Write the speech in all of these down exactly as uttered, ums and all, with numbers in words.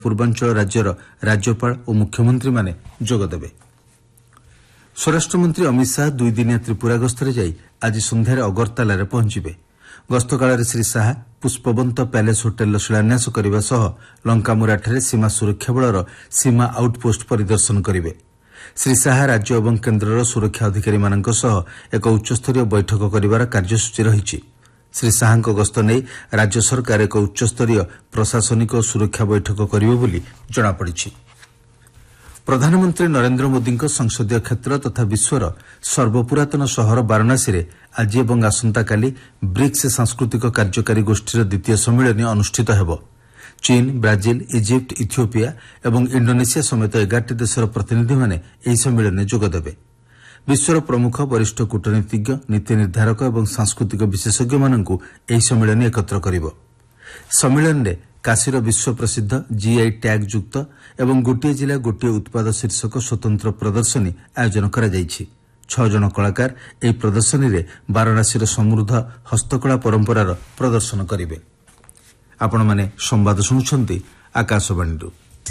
ପୂର୍ବାଞ୍ଚଳ ରାଜ୍ୟର ରାଜ୍ୟପାଳ ଓ ମୁଖ୍ୟମନ୍ତ୍ରୀମାନେ ଯୋଗଦେବେ। ସ୍ୱରାଷ୍ଟ୍ରମନ୍ତ୍ରୀ ଅମିତ ଶାହା ଦୁଇଦିନିଆ ତ୍ରିପୁରା ଗସ୍ତରେ ଯାଇ ଆଜି ସନ୍ଧ୍ୟାରେ ଅଗରତାଲାରେ ପହଞ୍ଚିବେ। ଗସ୍ତକାଳରେ ଶ୍ରୀ ଶାହା ପୁଷ୍ପବନ୍ତ ପ୍ୟାଲେସ ହୋଟେଲର ଶିଳାନ୍ୟାସ କରିବା ସହ ଲଙ୍କାମୁରାଠାରେ ସୀମା ସୁରକ୍ଷା ବଳର ସୀମା ଆଉଟ୍ପୋଷ୍ଟ ପରିଦର୍ଶନ କରିବେ। ଶ୍ରୀ ଶାହା ରାଜ୍ୟ ଏବଂ କେନ୍ଦ୍ରର ସୁରକ୍ଷା ଅଧିକାରୀମାନଙ୍କ ସହ ଏକ ଉଚ୍ଚସ୍ତରୀୟ ବୈଠକ କରିବାର କାର୍ଯ୍ୟସୂଚୀ ରହିଛି। ଶ୍ରୀ ଶାହାଙ୍କ ଗସ୍ତ ନେଇ ରାଜ୍ୟ ସରକାର ଏକ ଉଚ୍ଚସ୍ତରୀୟ ପ୍ରଶାସନିକ ଓ ସୁରକ୍ଷା ବୈଠକ କରିବେ ବୋଲି ଜଣାପଡ଼ିଛି। ପ୍ରଧାନମନ୍ତ୍ରୀ ନରେନ୍ଦ୍ର ମୋଦିଙ୍କ ସଂସଦୀୟ କ୍ଷେତ୍ର ତଥା ବିଶ୍ୱର ସର୍ବପୁରାତନ ସହର ବାରାଣସୀରେ ଆଜି ଏବଂ ଆସନ୍ତାକାଲି ବ୍ରିକ୍ସ ସାଂସ୍କୃତିକ କାର୍ଯ୍ୟକାରୀ ଗୋଷ୍ଠୀର ଦ୍ୱିତୀୟ ସମ୍ମିଳନୀ ଅନୁଷ୍ଠିତ ହେବ। ଚୀନ, ବ୍ରାଜିଲ, ଇଜିପ୍ଟ, ଇଥିଓପିଆ ଏବଂ ଇଣ୍ଡୋନେସିଆ ସମେତ ଏଗାରଟି ଦେଶର ପ୍ରତିନିଧିମାନେ ଏହି ସମ୍ମିଳନୀରେ ଯୋଗଦେବେ। ବିଶ୍ୱର ପ୍ରମୁଖ ବରିଷ୍ଠ କୂଟନୀତିଜ୍ଞ, ନୀତି ନିର୍ଦ୍ଧାରକ ଏବଂ ସାଂସ୍କୃତିକ ବିଶେଷଜ୍ଞମାନଙ୍କୁ ଏହି ସମ୍ମିଳନୀ ଏକତ୍ର କରିବ। ସମ୍ମିଳନୀରେ କାଶୀର ବିଶ୍ୱ ପ୍ରସିଦ୍ଧ ଜିଆଇ ଟ୍ୟାଗ୍ ଯୁକ୍ତ ଏବଂ ଗୋଟିଏ ଜିଲ୍ଲା ଗୋଟିଏ ଉତ୍ପାଦ ଶୀର୍ଷକ ସ୍ୱତନ୍ତ୍ର ପ୍ରଦର୍ଶନୀ ଆୟୋଜନ କରାଯାଇଛି। ଛଅ ଜଣ କଳାକାର ଏହି ପ୍ରଦର୍ଶନୀରେ ବାରାଣସୀର ସମୃଦ୍ଧ ହସ୍ତକଳା ପରମ୍ପରାର ପ୍ରଦର୍ଶନ କରିବେ। ଆପଣମାନେ ସମ୍ବାଦ ଶୁଣୁଛନ୍ତି ଆକାଶବାଣୀରୁ।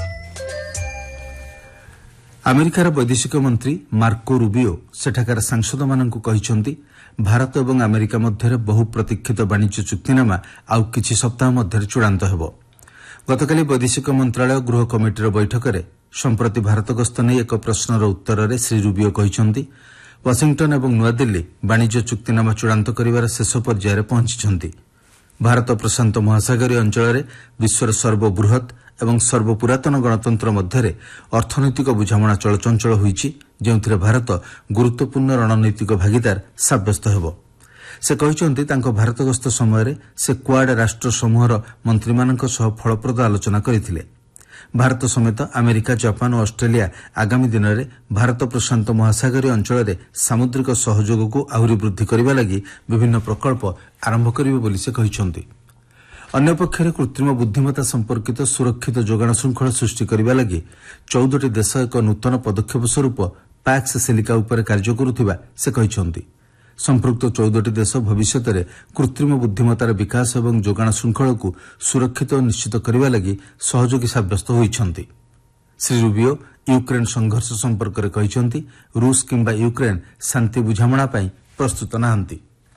ଆମେରିକାର ବୈଦେଶିକ ମନ୍ତ୍ରୀ ମାର୍କୋ ରୁବିଓ ସେଠାକାର ସାଂସଦମାନଙ୍କୁ କହିଛନ୍ତି ଭାରତ ଏବଂ ଆମେରିକା ମଧ୍ୟରେ ବହୁ ପ୍ରତୀକ୍ଷିତ ବାଣିଜ୍ୟ ଚୁକ୍ତିନାମା ଆଉ କିଛି ସପ୍ତାହ ମଧ୍ୟରେ ଚୂଡ଼ାନ୍ତ ହେବ। ଗତକାଲି ବୈଦେଶିକ ମନ୍ତ୍ରଣାଳୟ ଗୃହ କମିଟିର ବୈଠକରେ ସମ୍ପ୍ରତି ଭାରତ ଗସ୍ତ ନେଇ ଏକ ପ୍ରଶ୍ନର ଉତ୍ତରରେ ଶ୍ରୀ ରୁବିଓ କହିଛନ୍ତି ୱାଶିଂଟନ୍ ଏବଂ ନୂଆଦିଲ୍ଲୀ ବାଣିଜ୍ୟ ଚୁକ୍ତିନାମା ଚୂଡ଼ାନ୍ତ କରିବାର ଶେଷ ପର୍ଯ୍ୟାୟରେ ପହଞ୍ଚିଛନ୍ତି। ଭାରତ ପ୍ରଶାନ୍ତ ମହାସାଗରୀୟ ଅଞ୍ଚଳରେ ବିଶ୍ୱର ସର୍ବବୃହତ୍ ଏବଂ ସର୍ବପୁରାତନ ଗଣତନ୍ତ୍ର ମଧ୍ୟରେ ଅର୍ଥନୈତିକ ବୁଝାମଣା ଚଳଚଞ୍ଚଳ ହୋଇଛି, ଯେଉଁଥିରେ ଭାରତ ଗୁରୁତ୍ୱପୂର୍ଣ୍ଣ ରଣନୈତିକ ଭାଗିଦାର ସାବ୍ୟସ୍ତ ହେବ। ସେ କହିଛନ୍ତି ତାଙ୍କ ଭାରତ ଗସ୍ତ ସମୟରେ ସେ କ୍ୱାଡ୍ ରାଷ୍ଟ୍ର ସମୂହର ମନ୍ତ୍ରୀମାନଙ୍କ ସହ ଫଳପ୍ରଦ ଆଲୋଚନା କରିଥିଲେ। ଭାରତ ସମେତ ଆମେରିକା, ଜାପାନ ଓ ଅଷ୍ଟ୍ରେଲିଆ ଆଗାମୀ ଦିନରେ ଭାରତ ପ୍ରଶାନ୍ତ ମହାସାଗରୀୟ ଅଞ୍ଚଳରେ ସାମୁଦ୍ରିକ ସହଯୋଗକୁ ଆହୁରି ବୃଦ୍ଧି କରିବା ଲାଗି ବିଭିନ୍ନ ପ୍ରକଳ୍ପ ଆରମ୍ଭ କରିବେ ବୋଲି ସେ କହିଛନ୍ତି। ଅନ୍ୟପକ୍ଷରେ କୃତ୍ରିମ ବୁଦ୍ଧିମତ୍ତା ସମ୍ପର୍କିତ ସୁରକ୍ଷିତ ଯୋଗାଣ ଶୃଙ୍ଖଳ ସୃଷ୍ଟି କରିବା ଲାଗି ଚଉଦଟି ଦେଶ ଏକ ନୂତନ ପଦକ୍ଷେପ ସ୍ୱରୂପ ପାକ୍ସ ସିଲିକା ଉପରେ କାର୍ଯ୍ୟ କରୁଥିବା ସେ କହିଛନ୍ତି। ସମ୍ପୃକ୍ତ ଚଉଦଟି ଦେଶ ଭବିଷ୍ୟତରେ କୃତ୍ରିମ ବୁଦ୍ଧିମତ୍ତାର ବିକାଶ ଏବଂ ଯୋଗାଣ ଶୃଙ୍ଖଳକୁ ସୁରକ୍ଷିତ ଓ ନିଶ୍ଚିତ କରିବା ଲାଗି ସହଯୋଗୀ ସାବ୍ୟସ୍ତ ହୋଇଛନ୍ତି। ଶ୍ରୀ ରୁବିଓ ୟୁକ୍ରେନ୍ ସଂଘର୍ଷ ସମ୍ପର୍କରେ କହିଛନ୍ତି ରୁଷ କିମ୍ବା ୟୁକ୍ରେନ୍ ଶାନ୍ତି ବୁଝାମଣା ପାଇଁ ପ୍ରସ୍ତୁତ ନାହାନ୍ତି।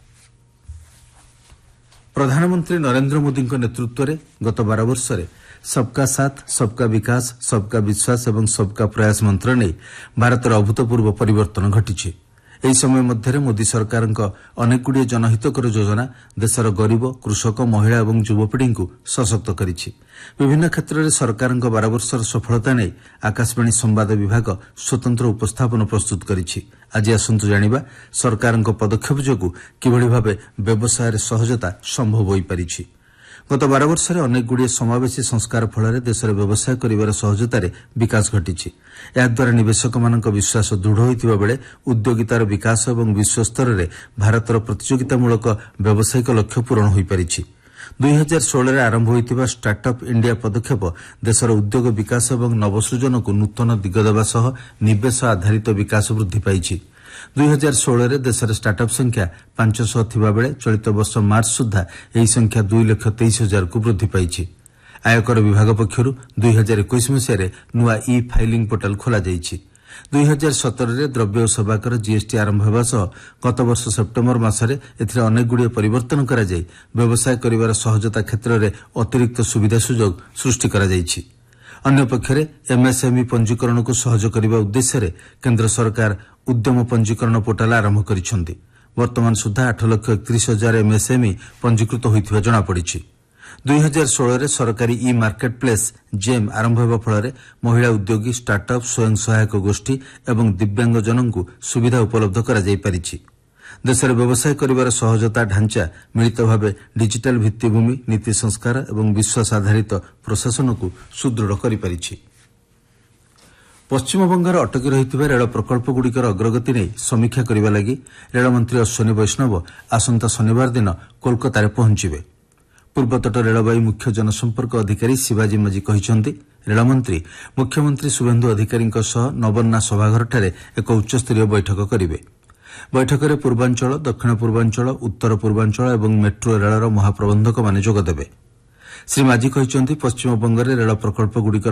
ପ୍ରଧାନମନ୍ତ୍ରୀ ନରେନ୍ଦ୍ର ମୋଦିଙ୍କ ନେତୃତ୍ୱରେ ଗତ ବାର ବର୍ଷରେ ସବ୍କା ସାଥ୍, ସବ୍କା ବିକାଶ, ସବ୍କା ବିଶ୍ୱାସ ଏବଂ ସବ୍କା ପ୍ରୟାସ ମନ୍ତ୍ର ନେଇ ଭାରତର ଅଭୂତପୂର୍ବ ପରିବର୍ତ୍ତନ ଘଟିଛି। ଏହି ସମୟ ମଧ୍ୟରେ ମୋଦି ସରକାରଙ୍କ ଅନେକଗୁଡ଼ିଏ ଜନହିତକର ଯୋଜନା ଦେଶର ଗରିବ, କୃଷକ, ମହିଳା ଏବଂ ଯୁବପିଢ଼ିଙ୍କୁ ସଶକ୍ତ କରିଛି। ବିଭିନ୍ନ କ୍ଷେତ୍ରରେ ସରକାରଙ୍କ ବାର ବର୍ଷର ସଫଳତା ନେଇ ଆକାଶବାଣୀ ସମ୍ବାଦ ବିଭାଗ ସ୍ୱତନ୍ତ୍ର ଉପସ୍ଥାପନ ପ୍ରସ୍ତୁତ କରିଛି। ଆଜି ଆସନ୍ତୁ ଜାଣିବା ସରକାରଙ୍କ ପଦକ୍ଷେପ ଯୋଗୁଁ କିଭଳି ଭାବେ ବ୍ୟବସାୟରେ ସହଜତା ସମ୍ଭବ ହୋଇପାରିଛି। ଗତ ବାର ବର୍ଷରେ ଅନେକଗୁଡ଼ିଏ ସମାବେଶୀ ସଂସ୍କାର ଫଳରେ ଦେଶରେ ବ୍ୟବସାୟ କରିବାର ସହଜତାରେ ବିକାଶ ଘଟିଛି। ଏହାଦ୍ୱାରା ନିବେଶକମାନଙ୍କ ବିଶ୍ୱାସ ଦୃଢ଼ ହୋଇଥିବା ବେଳେ ଉଦ୍ୟୋଗିତାର ବିକାଶ ଏବଂ ବିଶ୍ୱସ୍ତରରେ ଭାରତର ପ୍ରତିଯୋଗିତାମୂଳକ ବ୍ୟବସାୟିକ ଲକ୍ଷ୍ୟ ପୂରଣ ହୋଇପାରିଛି। ଦୁଇ ହଜାର ଷୋହଳରେ ଆରମ୍ଭ ହୋଇଥିବା ଷ୍ଟାର୍ଟଅପ୍ ଇଣ୍ଡିଆ ପଦକ୍ଷେପ ଦେଶର ଉଦ୍ୟୋଗ ବିକାଶ ଏବଂ ନବସୃଜନକୁ ନୂତନ ଦିଗ ଦେବା ସହ ନିବେଶ ଆଧାରିତ ବିକାଶ ବୃଦ୍ଧି ପାଇଛି। ଦୁଇ ହଜାର ଷୋହଳରେ ଦେଶରେ ଷ୍ଟାର୍ଟଅପ୍ ସଂଖ୍ୟା ପାଞ୍ଚଶହ ଥିବାବେଳେ ଚଳିତ ବର୍ଷ ମାର୍ଚ୍ଚ ସୁଦ୍ଧା ଏହି ସଂଖ୍ୟା ଦୁଇ ଲକ୍ଷ ତେଇଶ ହଜାରକୁ ବୃଦ୍ଧି ପାଇଛି। ଆୟକର ବିଭାଗ ପକ୍ଷରୁ ଦୁଇ ହଜାର ଏକୋଇଶ ମସିହାରେ ନୂଆ ଇ ଫାଇଲିଂ ପୋର୍ଟାଲ ଖୋଲାଯାଇଛି। ଦୁଇ ହଜାର ସତରରେ ଦ୍ରବ୍ୟ ଓ ସେବାକର ଜିଏସ୍ଟି ଆରମ୍ଭ ହେବା ସହ ଗତବର୍ଷ ସେପ୍ଟେମ୍ବର ମାସରେ ଏଥିରେ ଅନେକଗୁଡ଼ିଏ ପରିବର୍ତ୍ତନ କରାଯାଇ ବ୍ୟବସାୟ କରିବାର ସହଜତା କ୍ଷେତ୍ରରେ ଅତିରିକ୍ତ ସୁବିଧା ସୁଯୋଗ ସୃଷ୍ଟି କରାଯାଇଛି। ଅନ୍ୟପକ୍ଷରେ ଏମ୍ଏସ୍ଏମ୍ଇ ପଞ୍ଜୀକରଣକୁ ସହଜ କରିବା ଉଦ୍ଦେଶ୍ୟରେ କେନ୍ଦ୍ର ସରକାର ଉଦ୍ୟମ ପଞ୍ଜୀକରଣ ପୋର୍ଟାଲ ଆରମ୍ଭ କରିଛନ୍ତି। ବର୍ତ୍ତମାନ ସୁଦ୍ଧା ଆଠ ଲକ୍ଷ ଏକତିରିଶ ହଜାର ଏମ୍ଏସ୍ଏମ୍ଇ ପଞ୍ଜୀକୃତ ହୋଇଥିବା ଜଣାପଡ଼ିଛି। ଦୁଇ ହଜାର ଷୋହଳରେ ସରକାରୀ ଇ ମାର୍କେଟ୍ ପ୍ଲେସ୍ ଜେମ୍ ଆରମ୍ଭ ହେବା ଫଳରେ ମହିଳା ଉଦ୍ୟୋଗୀ, ଷ୍ଟାର୍ଟଅପ୍, ସ୍ୱୟଂ ସହାୟକ ଗୋଷ୍ଠୀ ଏବଂ ଦିବ୍ୟାଙ୍ଗଜନଙ୍କୁ ସୁବିଧା ଉପଲବ୍ଧ କରାଯାଇପାରିଛି। ଦେଶରେ ବ୍ୟବସାୟ କରିବାର ସହଜତା ଢାଞ୍ଚା ମିଳିତ ଭାବେ ଡିଜିଟାଲ ଭିତ୍ତିଭୂମି, ନୀତି ସଂସ୍କାର ଏବଂ ବିଶ୍ୱାସ ଆଧାରିତ ପ୍ରଶାସନକୁ ସୁଦୃଢ଼ କରିପାରିଛି। ପଶ୍ଚିମବଙ୍ଗର ଅଟକି ରହିଥିବା ରେଳ ପ୍ରକଳ୍ପଗୁଡ଼ିକର ଅଗ୍ରଗତି ନେଇ ସମୀକ୍ଷା କରିବା ଲାଗି ରେଳମନ୍ତ୍ରୀ ଅଶ୍ୱିନୀ ବୈଷ୍ଣବ ଆସନ୍ତା ଶନିବାର ଦିନ କୋଲକାତାରେ ପହଞ୍ଚିବେ। ପୂର୍ବତଟ ରେଳବାଇ ମୁଖ୍ୟ ଜନସମ୍ପର୍କ ଅଧିକାରୀ ଶିବାଜୀ ମାଝୀ କହିଛନ୍ତି ରେଳମନ୍ତ୍ରୀ ମୁଖ୍ୟମନ୍ତ୍ରୀ ଶୁଭେନ୍ଦୁ ଅଧିକାରୀଙ୍କ ସହ ନବନ୍ନା ସଭାଘରଠାରେ ଏକ ଉଚ୍ଚସ୍ତରୀୟ ବୈଠକ କରିବେ। ବୈଠକରେ ପୂର୍ବାଞ୍ଚଳ, ଦକ୍ଷିଣ ପୂର୍ବାଞ୍ଚଳ, ଉତ୍ତର ପୂର୍ବାଞ୍ଚଳ ଏବଂ ମେଟ୍ରୋ ରେଳର ମହାପ୍ରବନ୍ଧକମାନେ ଯୋଗଦେବେ। ଶ୍ରୀ ମାଝୀ କହିଛନ୍ତି ପଶ୍ଚିମବଙ୍ଗରେ ରେଳ ପ୍ରକଳ୍ପଗୁଡ଼ିକର